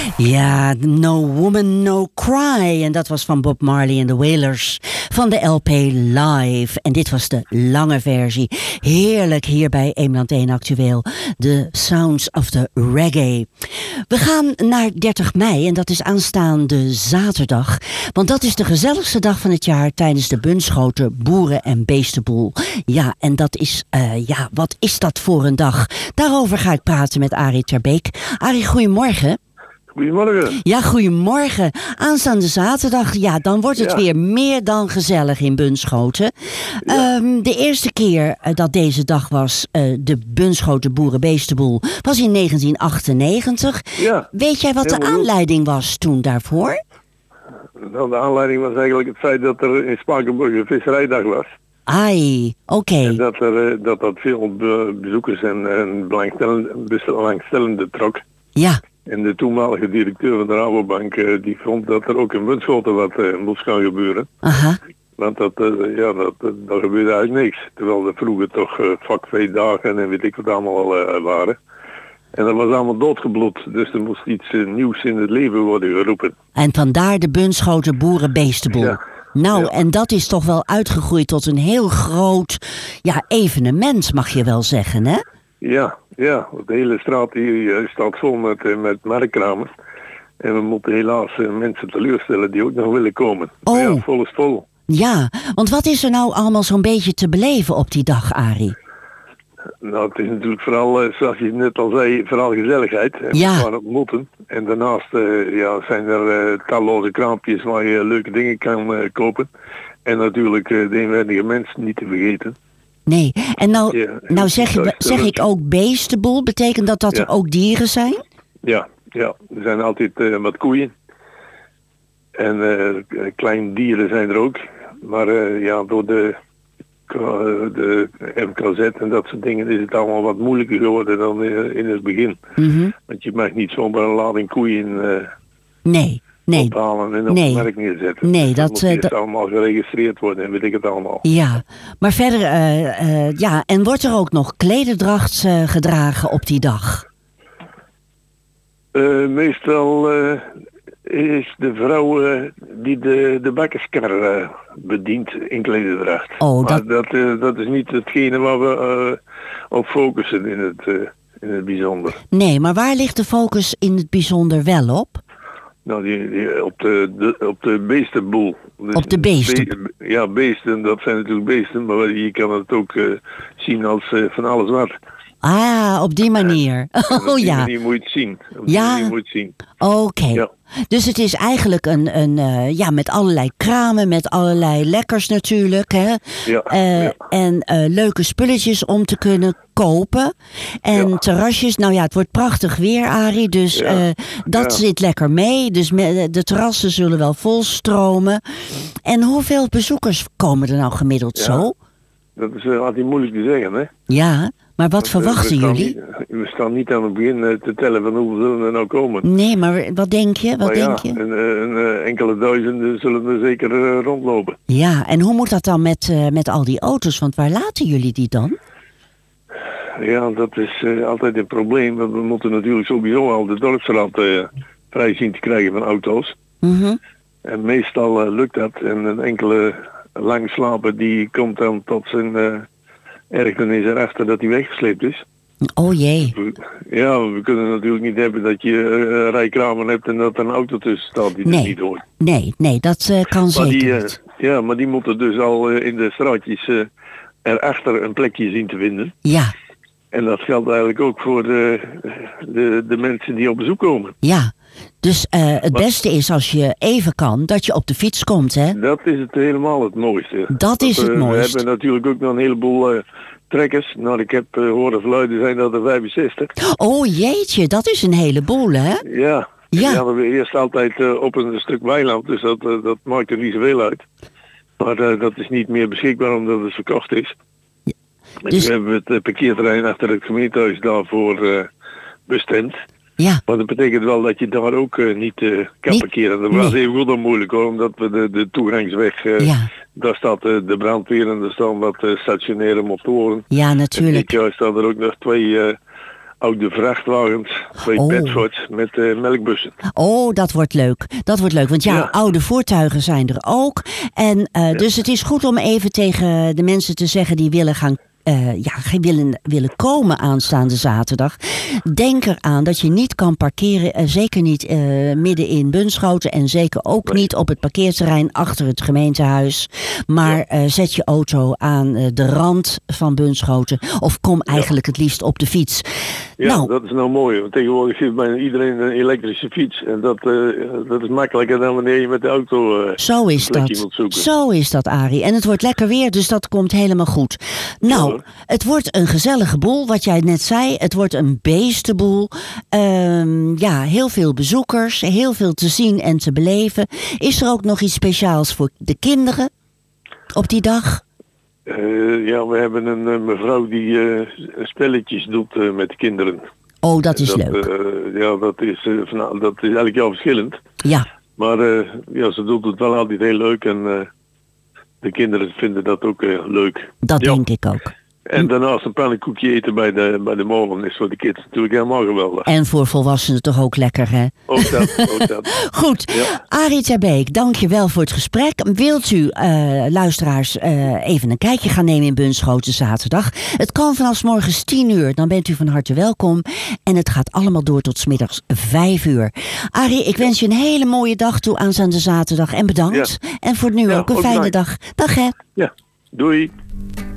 Ja, No Woman, No Cry. En dat was van Bob Marley en de Wailers van de LP Live. En dit was de lange versie. Heerlijk hier bij Eemland 1 Actueel. The Sounds of the Reggae. We gaan naar 30 mei en dat is aanstaande zaterdag. Want dat is de gezelligste dag van het jaar tijdens de Bunschoten Boeren- en Beestenboel. Ja, en dat is, wat is dat voor een dag? Daarover ga ik praten met Arie Terbeek. Arie, goedemorgen. Goedemorgen. Ja, goedemorgen. Aanstaande zaterdag, ja, dan wordt het weer meer dan gezellig in Bunschoten. Ja. De eerste keer dat deze dag was, de Bunschoten Boerenbeestenboel, was in 1998. Ja. Weet jij wat de aanleiding was toen daarvoor? Nou, de aanleiding was eigenlijk het feit dat er in Spakenburg een visserijdag was. Ai, oké. En dat veel bezoekers en belangstellenden trok. Ja. En de toenmalige directeur van de Rabobank die vond dat er ook in Bunschoten wat moest gaan gebeuren. Aha. Want dat gebeurde eigenlijk niks. Terwijl er vroeger toch vakveedagen en weet ik wat allemaal al waren. En dat was allemaal doodgebloed. Dus er moest iets nieuws in het leven worden geroepen. En vandaar de Bunschoten Boerenbeestenboel. Ja. Nou, ja. En dat is toch wel uitgegroeid tot een heel groot evenement, mag je wel zeggen, hè? Ja, de hele straat hier staat vol met marktkramers. En we moeten helaas mensen teleurstellen die ook nog willen komen. Oh. Ja, vol is vol. Ja, want wat is er nou allemaal zo'n beetje te beleven op die dag, Arie? Nou, het is natuurlijk vooral, zoals je net al zei, vooral gezelligheid. En we gaan ontmoeten. En daarnaast zijn er talloze kraampjes waar je leuke dingen kan kopen. En natuurlijk de eenwendige mensen niet te vergeten. Nee, en nou zeg ik ook beestenboel. Betekent dat er ook dieren zijn? Ja, er zijn altijd wat koeien. En kleine dieren zijn er ook. Maar door de MKZ en dat soort dingen is het allemaal wat moeilijker geworden dan in het begin. Mm-hmm. Want je mag niet zomaar een lading koeien ophalen en op de markt neerzetten. Nee, dus dat moet allemaal geregistreerd worden en weet ik het allemaal. Ja, maar verder, en wordt er ook nog klederdracht gedragen op die dag? Meestal is de vrouw die de bakkerskar bedient in klederdracht. Oh, maar dat is niet hetgene waar we op focussen in het bijzonder. Nee, maar waar ligt de focus in het bijzonder wel op? Nou, op de beestenboel. Dus op de beesten? Beesten, dat zijn natuurlijk beesten, maar je kan het ook zien als van alles wat. Ah, op die manier. Op die manier moet je het zien. Oké. Ja. Dus het is eigenlijk een met allerlei kramen, met allerlei lekkers natuurlijk. Hè? En leuke spulletjes om te kunnen kopen. En terrasjes, het wordt prachtig weer, Arie. Dus dat zit lekker mee. Dus de terrassen zullen wel volstromen. En hoeveel bezoekers komen er nou gemiddeld zo? Dat is altijd moeilijk te zeggen, hè? Ja, maar wat verwachten jullie? We staan niet aan het begin te tellen van hoeveel zullen er nou komen. Nee, maar wat denk je? Enkele duizenden zullen er zeker rondlopen. Ja, en hoe moet dat dan met al die auto's? Want waar laten jullie die dan? Ja, dat is altijd een probleem. Want we moeten natuurlijk sowieso al de dorpsraad vrij zien te krijgen van auto's. Mm-hmm. En meestal lukt dat. En een enkele langslaper die komt dan tot zijn ergernis erachter dat hij weggesleept is. Oh jee. We kunnen natuurlijk niet hebben dat je rijkramen hebt en dat er een auto tussen staat die er niet hoort. Nee, dat kan zeker niet. Maar die moeten dus al in de straatjes erachter een plekje zien te vinden. Ja. En dat geldt eigenlijk ook voor de mensen die op bezoek komen. Ja. Dus het beste is als je even kan, dat je op de fiets komt, hè? Dat is het helemaal het mooiste. Dat is het mooiste. We hebben natuurlijk ook nog een heleboel trekkers. Nou, ik heb horen verluiden zijn dat er 65. Oh jeetje, dat is een heleboel, hè? Ja. Die hadden we eerst altijd op een stuk weiland, dus dat maakt er niet zoveel uit. Maar dat is niet meer beschikbaar omdat het verkocht is. Ja. Dus we hebben het parkeerterrein achter het gemeentehuis daarvoor bestemd. Ja. Maar dat betekent wel dat je daar ook niet kan parkeren. Dat was even goed moeilijk hoor, omdat we de toegangsweg, daar staat de brandweer en er staan wat stationaire motoren. Ja, natuurlijk. En dit jaar staan er ook nog 2 oude vrachtwagens, 2 Bedfords met melkbussen. Oh, dat wordt leuk. Dat wordt leuk, want oude voertuigen zijn er ook. En dus het is goed om even tegen de mensen te zeggen die willen gaan willen komen aanstaande zaterdag. Denk eraan dat je niet kan parkeren, zeker niet midden in Bunschoten en zeker ook niet op het parkeerterrein achter het gemeentehuis. Maar zet je auto aan de rand van Bunschoten of kom eigenlijk het liefst op de fiets. Ja, dat is nou mooi. Want tegenwoordig heeft bijna iedereen een elektrische fiets. En dat is makkelijker dan wanneer je met de auto Zo is dat. Zo is dat, Arie. En het wordt lekker weer, dus dat komt helemaal goed. Nou, het wordt een gezellige boel, wat jij net zei. Het wordt een beestenboel. Heel veel bezoekers, heel veel te zien en te beleven. Is er ook nog iets speciaals voor de kinderen op die dag? We hebben een mevrouw die spelletjes doet met de kinderen. Oh, dat is leuk. Dat is elk jaar verschillend. Ja. Maar ze doet het wel altijd heel leuk en de kinderen vinden dat ook leuk. Dat denk ik ook. En daarnaast een pannenkoekje eten bij de morgen is voor de kids natuurlijk helemaal geweldig. En voor volwassenen toch ook lekker, hè? Ook dat. Goed, Arie ter Beek, dank je wel voor het gesprek. Wilt u, luisteraars, even een kijkje gaan nemen in Bunschoten zaterdag? Het kan vanaf 's morgens 10:00, dan bent u van harte welkom. En het gaat allemaal door tot 's middags 5:00. Arie, ik wens je een hele mooie dag toe aanstaande zaterdag en bedankt. En voor nu ook een fijne dag. Dag, hè? Ja, doei.